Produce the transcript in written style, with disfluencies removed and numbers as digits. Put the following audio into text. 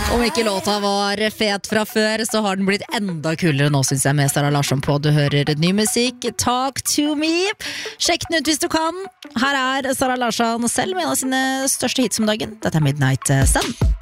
Om ikke låta var fet fra før, så har den blitt enda kulere nå, synes jeg, med Sara Larsson på. Du hører ny musikk, Talk to me. Sjekk den ut hvis du kan. Her er Sara Larsson selv med en av sine største hits om dagen. Dette er Midnight Sun.